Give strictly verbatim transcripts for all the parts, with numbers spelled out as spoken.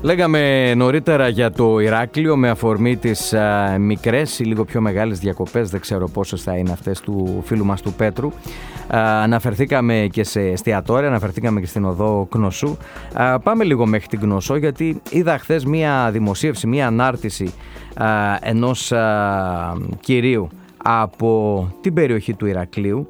Λέγαμε νωρίτερα για το Ηράκλειο με αφορμή τις α, μικρές ή λίγο πιο μεγάλες διακοπές, δεν ξέρω πόσες θα είναι αυτές του φίλου μας του Πέτρου. Α, αναφερθήκαμε και σε εστιατόρια, αναφερθήκαμε και στην οδό Κνωσού. Α, πάμε λίγο μέχρι την Κνωσό, γιατί είδα χθες μία δημοσίευση, μία ανάρτηση α, ενός α, κυρίου από την περιοχή του Ηρακλείου.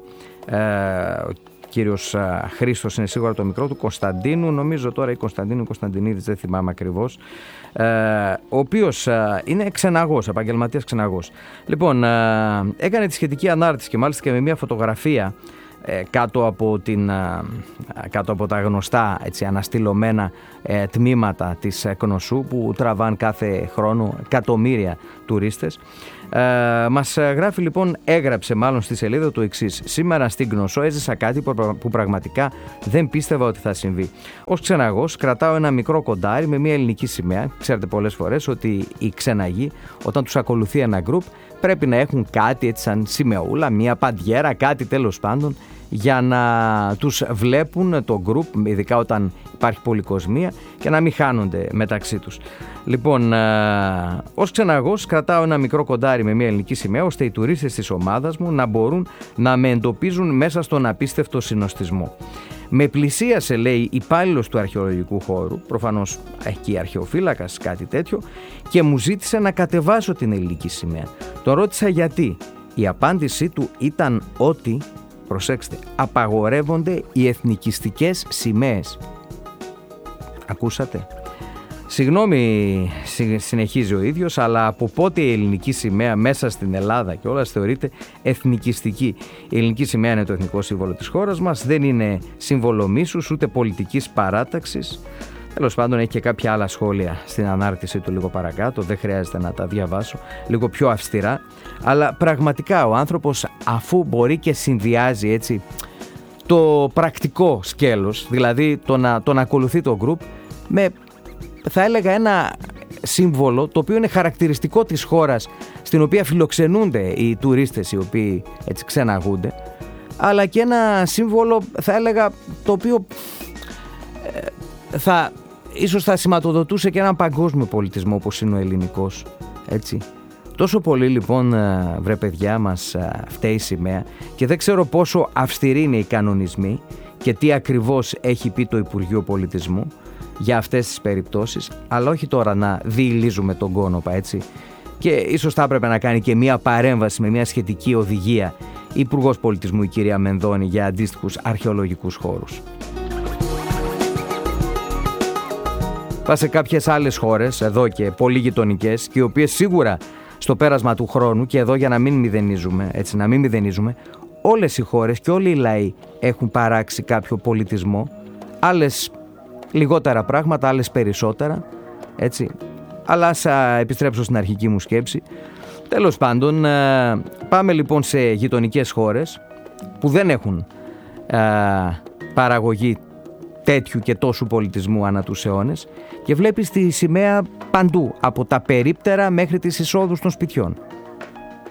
Α, κύριος Χρήστος είναι σίγουρα το μικρό του, Κωνσταντίνου, νομίζω τώρα, ή Κωνσταντίνου ή Κωνσταντινίδης, δεν θυμάμαι ακριβώς, ε, ο οποίος ε, είναι ξεναγός, επαγγελματίας ξεναγός. Λοιπόν, ε, έκανε τη σχετική ανάρτηση και μάλιστα και με μια φωτογραφία ε, κάτω, από την, ε, κάτω από τα γνωστά έτσι, αναστηλωμένα ε, τμήματα της Κνωσού που τραβάν κάθε χρόνο εκατομμύρια τουρίστες. Ε, μας γράφει λοιπόν, έγραψε μάλλον στη σελίδα του εξής: σήμερα στην Κνωσό έζησα κάτι που πραγματικά δεν πίστευα ότι θα συμβεί. Ως ξεναγός κρατάω ένα μικρό κοντάρι με μια ελληνική σημαία. Ξέρετε πολλές φορές ότι οι ξεναγοί, όταν τους ακολουθεί ένα γκρουπ, πρέπει να έχουν κάτι έτσι σαν σημεούλα, μια παντιέρα, κάτι τέλος πάντων, για να τους βλέπουν το γκρουπ, ειδικά όταν υπάρχει πολυκοσμία, και να μην χάνονται μεταξύ τους. Λοιπόν, ε, ως ξεναγός κρατάω ένα μικρό κοντάρι με μια ελληνική σημαία, ώστε οι τουρίστες της ομάδας μου να μπορούν να με εντοπίζουν μέσα στον απίστευτο συνοστισμό. Με πλησίασε, λέει, υπάλληλος του αρχαιολογικού χώρου, προφανώς εκεί αρχαιοφύλακας, κάτι τέτοιο, και μου ζήτησε να κατεβάσω την ελληνική σημαία. Τον ρώτησα γιατί. Η απάντησή του ήταν ότι, προσέξτε, απαγορεύονται οι εθνικιστικές σημαίες. Ακούσατε? Συγγνώμη, συνεχίζει ο ίδιος, αλλά από πότε η ελληνική σημαία μέσα στην Ελλάδα και όλα θεωρείται εθνικιστική? Η ελληνική σημαία είναι το εθνικό σύμβολο της χώρας μας, δεν είναι σύμβολο μίσους ούτε πολιτικής παράταξης. Τέλος πάντων, έχει και κάποια άλλα σχόλια στην ανάρτηση του λίγο παρακάτω, δεν χρειάζεται να τα διαβάσω, λίγο πιο αυστηρά. Αλλά πραγματικά ο άνθρωπος, αφού μπορεί και συνδυάζει έτσι το πρακτικό σκέλος, δηλαδή το να, το να ακολουθεί το group, με, θα έλεγα, ένα σύμβολο το οποίο είναι χαρακτηριστικό της χώρας στην οποία φιλοξενούνται οι τουρίστες οι οποίοι έτσι ξεναγούνται, αλλά και ένα σύμβολο, θα έλεγα, το οποίο ε, θα, ίσως θα σηματοδοτούσε και έναν παγκόσμιο πολιτισμό όπως είναι ο ελληνικός, έτσι. Τόσο πολύ λοιπόν, βρε παιδιά, μας φταίει η σημαία, και δεν ξέρω πόσο αυστηροί είναι οι κανονισμοί και τι ακριβώς έχει πει το Υπουργείο Πολιτισμού για αυτές τις περιπτώσεις, αλλά όχι τώρα να διηλίζουμε τον κόνοπα, έτσι. Και ίσως θα έπρεπε να κάνει και μια παρέμβαση με μια σχετική οδηγία η Υπουργός Πολιτισμού, η κυρία Μενδώνη, για αντίστοιχους αρχαιολογικούς χώρους. Θα σε κάποιες άλλες χώρες, εδώ και πολύ γειτονικές, και οι οποίες σίγουρα στο πέρασμα του χρόνου, και εδώ για να μην μηδενίζουμε, έτσι, να μην μηδενίζουμε, όλες οι χώρες και όλοι οι λαοί έχουν παράξει κάποιο πολιτισμό, άλλες λιγότερα πράγματα, άλλες περισσότερα, έτσι. Αλλά ας επιστρέψω στην αρχική μου σκέψη. Τέλος πάντων, πάμε λοιπόν σε γειτονικές χώρες που δεν έχουν α, παραγωγή τέτοιου και τόσου πολιτισμού ανά τους αιώνες, και βλέπεις τη σημαία παντού, από τα περίπτερα μέχρι τις εισόδους των σπιτιών.